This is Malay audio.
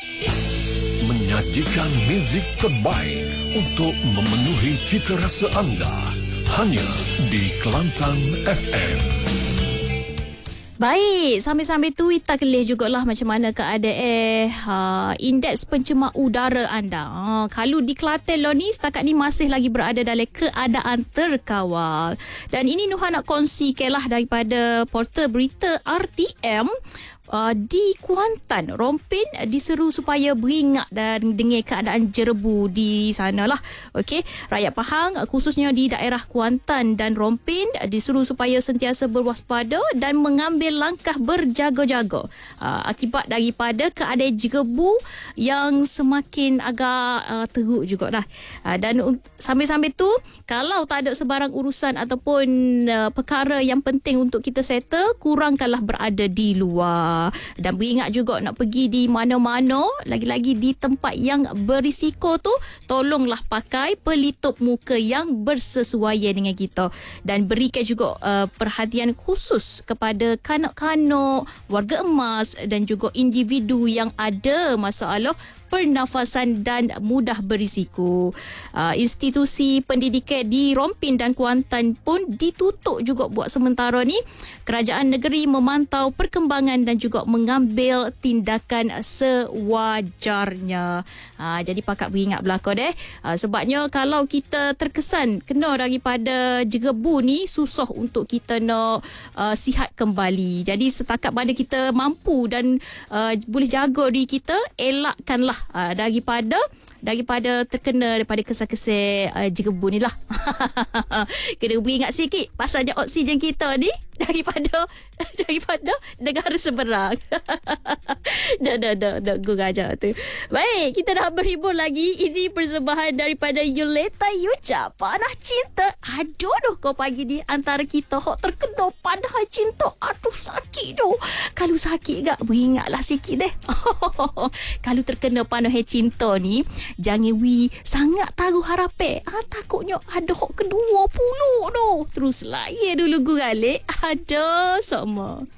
Menyajikan muzik terbaik untuk memenuhi cita rasa anda hanya di Kelantan FM. Baik, sambil-sambil tu kita kelih jugalah macam mana keadaan indeks pencemar udara anda. Kalau di Kelantan lo ni setakat ni masih lagi berada dalam keadaan terkawal. Dan ini Nuha nak kongsikanlah daripada portal berita RTM. Di Kuantan, Rompin diseru supaya beringat dan dengar keadaan jerebu di sana lah. Okey, rakyat Pahang khususnya di daerah Kuantan dan Rompin diseru supaya sentiasa berwaspada dan mengambil langkah berjaga-jaga akibat daripada keadaan jerebu yang semakin agak teruk jugalah. Dan sambil-sambil tu, kalau tak ada sebarang urusan ataupun perkara yang penting untuk kita settle, kurangkanlah berada di luar. Dan beringat juga nak pergi di mana-mana, lagi-lagi di tempat yang berisiko tu, tolonglah pakai pelitup muka yang bersesuaian dengan kita. Dan berikan juga perhatian khusus kepada kanak-kanak, warga emas dan juga individu yang ada masalah pernafasan dan mudah berisiko. Institusi pendidikan di Rompin dan Kuantan pun ditutup juga buat sementara ni. Kerajaan negeri memantau perkembangan dan juga mengambil tindakan sewajarnya. Jadi pakak beringat belaka deh. Sebabnya kalau kita terkesan kena daripada jerebu ni, susah untuk kita nak sihat kembali. Jadi setakat mana kita mampu dan boleh jaga diri kita, elakkanlah daripada terkena daripada kesal-kesal jerebu ni lah. Kena beringat sikit pasal oksigen kita ni daripada negara seberang. Dah gurau aja tu. Baik, kita dah berhibur lagi. Ini persembahan daripada Yuleta Yuca, Panah Cinta. Aduh kau pagi ni antara kita hok terkena panah cinta. Aduh sakit tu. Kalau sakit gak, beringatlah sikit deh. Kalau terkena panah cinta ni, jangan sangat taruh harapan. Takutnya ada hok kedua puluk tu. Terus layan dulu gurau. Ada sama.